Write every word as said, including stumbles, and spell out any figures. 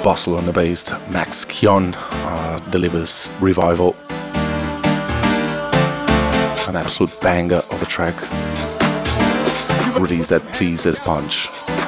Barcelona-based Max Kion uh, delivers Revival. An absolute banger of a track. Released at Please as Punch.